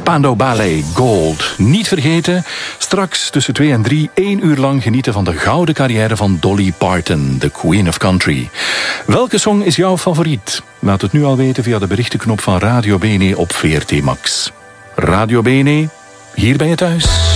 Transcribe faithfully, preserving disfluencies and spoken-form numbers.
Spandau Ballet Gold. Niet vergeten, straks tussen twee en drie, één uur lang genieten van de gouden carrière van Dolly Parton, de Queen of Country. Welke song is jouw favoriet? Laat het nu al weten via de berichtenknop van Radio Bene op V R T Max. Radio Bene, hier ben je thuis.